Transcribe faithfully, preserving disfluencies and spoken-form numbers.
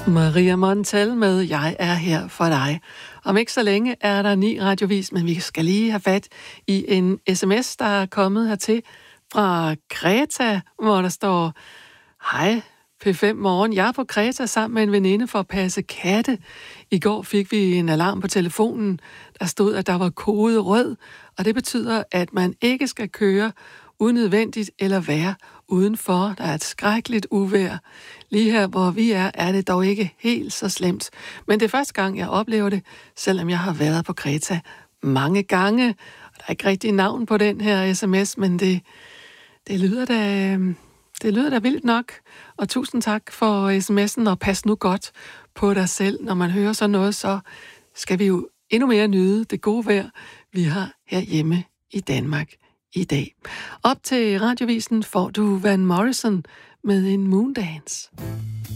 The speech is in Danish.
Maria Montal med Jeg er her for dig. Om ikke så længe er der ni radiovis, men vi skal lige have fat i en sms, der er kommet hertil fra Kreta, hvor der står: Hej, P fem Morgen. Jeg er på Kreta sammen med en veninde for at passe katte. I går fik vi en alarm på telefonen, der stod, at der var kode rød, og det betyder, at man ikke skal køre unødvendigt eller være udenfor. Der er et skrækkeligt uvejr. Lige her, hvor vi er, er det dog ikke helt så slemt. Men det er første gang, jeg oplever det, selvom jeg har været på Kreta mange gange. Der er ikke rigtig navn på den her sms, men det, det lyder da... Det lyder da vildt nok, og tusind tak for sms'en, og pas nu godt på dig selv. Når man hører sådan noget, så skal vi jo endnu mere nyde det gode vejr, vi har herhjemme i Danmark i dag. Op til radiovisen får du Van Morrison med en Moondance.